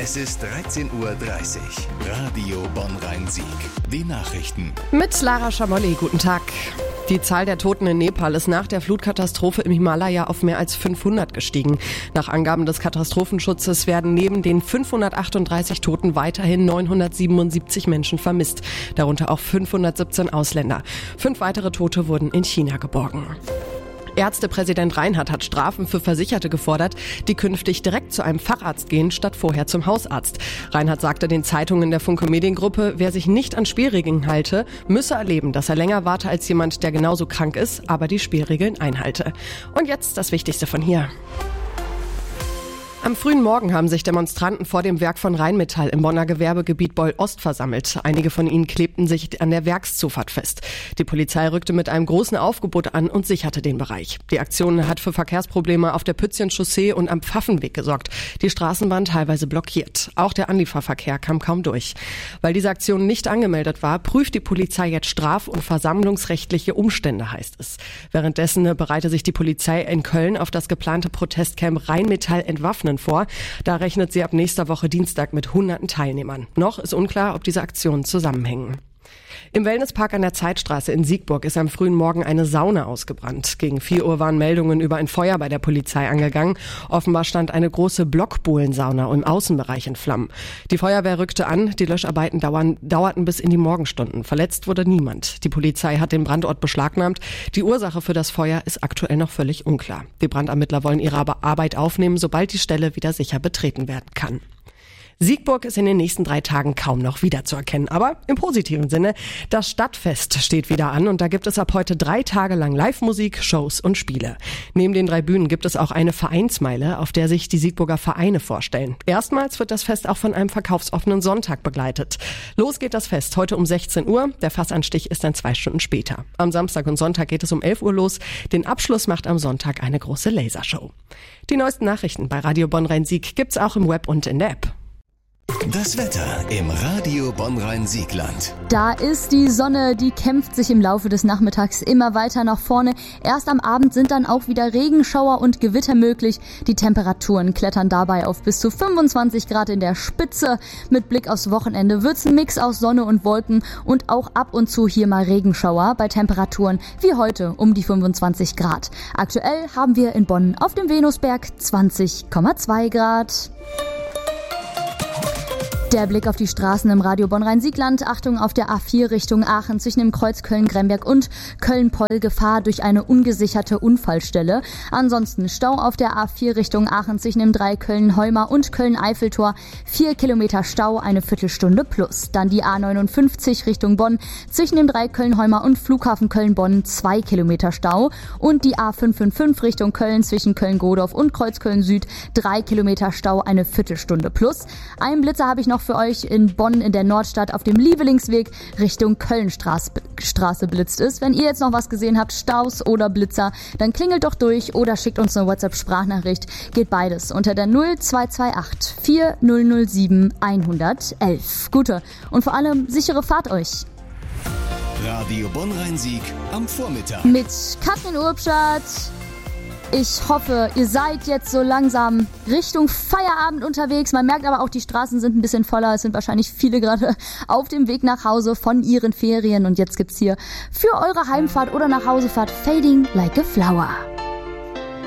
Es ist 13:30 Uhr. Radio Bonn-Rhein-Sieg. Die Nachrichten. Mit Lara Schamolli, guten Tag. Die Zahl der Toten in Nepal ist nach der Flutkatastrophe im Himalaya auf mehr als 500 gestiegen. Nach Angaben des Katastrophenschutzes werden neben den 538 Toten weiterhin 977 Menschen vermisst, darunter auch 517 Ausländer. 5 weitere Tote wurden in China geborgen. Ärztepräsident Reinhardt hat Strafen für Versicherte gefordert, die künftig direkt zu einem Facharzt gehen, statt vorher zum Hausarzt. Reinhardt sagte den Zeitungen der Funke Mediengruppe, wer sich nicht an Spielregeln halte, müsse erleben, dass er länger warte als jemand, der genauso krank ist, aber die Spielregeln einhalte. Und jetzt das Wichtigste von hier. Am frühen Morgen haben sich Demonstranten vor dem Werk von Rheinmetall im Bonner Gewerbegebiet Beul-Ost versammelt. Einige von ihnen klebten sich an der Werkszufahrt fest. Die Polizei rückte mit einem großen Aufgebot an und sicherte den Bereich. Die Aktion hat für Verkehrsprobleme auf der Pützchen-Chaussee und am Pfaffenweg gesorgt. Die Straßen waren teilweise blockiert. Auch der Anlieferverkehr kam kaum durch. Weil diese Aktion nicht angemeldet war, prüft die Polizei jetzt straf- und versammlungsrechtliche Umstände, heißt es. Währenddessen bereite sich die Polizei in Köln auf das geplante Protestcamp Rheinmetall entwaffnen vor. Da rechnet sie ab nächster Woche Dienstag mit hunderten Teilnehmern. Noch ist unklar, ob diese Aktionen zusammenhängen. Im Wellnesspark an der Zeitstraße in Siegburg ist am frühen Morgen eine Sauna ausgebrannt. Gegen 4 Uhr waren Meldungen über ein Feuer bei der Polizei angegangen. Offenbar stand eine große Blockbohlensauna im Außenbereich in Flammen. Die Feuerwehr rückte an, die Löscharbeiten dauerten bis in die Morgenstunden. Verletzt wurde niemand. Die Polizei hat den Brandort beschlagnahmt. Die Ursache für das Feuer ist aktuell noch völlig unklar. Die Brandermittler wollen ihre Arbeit aufnehmen, sobald die Stelle wieder sicher betreten werden kann. Siegburg ist in den nächsten 3 Tagen kaum noch wiederzuerkennen, aber im positiven Sinne. Das Stadtfest steht wieder an und da gibt es ab heute 3 Tage lang Live-Musik, Shows und Spiele. Neben den 3 Bühnen gibt es auch eine Vereinsmeile, auf der sich die Siegburger Vereine vorstellen. Erstmals wird das Fest auch von einem verkaufsoffenen Sonntag begleitet. Los geht das Fest heute um 16 Uhr, der Fassanstich ist dann 2 Stunden später. Am Samstag und Sonntag geht es um 11 Uhr los, den Abschluss macht am Sonntag eine große Lasershow. Die neuesten Nachrichten bei Radio Bonn-Rhein-Sieg gibt's auch im Web und in der App. Das Wetter im Radio Bonn-Rhein-Siegland. Da ist die Sonne, die kämpft sich im Laufe des Nachmittags immer weiter nach vorne. Erst am Abend sind dann auch wieder Regenschauer und Gewitter möglich. Die Temperaturen klettern dabei auf bis zu 25 Grad in der Spitze. Mit Blick aufs Wochenende wird's ein Mix aus Sonne und Wolken und auch ab und zu hier mal Regenschauer bei Temperaturen wie heute um die 25 Grad. Aktuell haben wir in Bonn auf dem Venusberg 20,2 Grad. Der Blick auf die Straßen im Radio Bonn-Rhein-Siegland. Achtung auf der A4 Richtung Aachen zwischen dem Kreuz Köln-Gremberg und Köln-Poll. Gefahr durch eine ungesicherte Unfallstelle. Ansonsten Stau auf der A4 Richtung Aachen zwischen dem 3 Köln-Heuma und Köln-Eiffeltor. 4 Kilometer Stau, eine Viertelstunde plus. Dann die A59 Richtung Bonn zwischen dem 3 Köln-Heuma und Flughafen Köln-Bonn. 2 Kilometer Stau. Und die A555 Richtung Köln zwischen Köln-Godorf und Kreuz Köln-Süd. 3 Kilometer Stau, eine Viertelstunde plus. Einen Blitzer habe ich noch für euch in Bonn in der Nordstadt auf dem Liebelingsweg Richtung Kölnstraße blitzt ist. Wenn ihr jetzt noch was gesehen habt, Staus oder Blitzer, dann klingelt doch durch oder schickt uns eine WhatsApp-Sprachnachricht. Geht beides unter der 0228 4007 111. Gute und vor allem sichere Fahrt euch. Radio Bonn-Rhein-Sieg am Vormittag. Mit Katrin Urbschat. Ich hoffe, ihr seid jetzt so langsam Richtung Feierabend unterwegs. Man merkt aber auch, die Straßen sind ein bisschen voller. Es sind wahrscheinlich viele gerade auf dem Weg nach Hause von ihren Ferien. Und jetzt gibt's hier für eure Heimfahrt oder Nachhausefahrt Fading Like a Flower.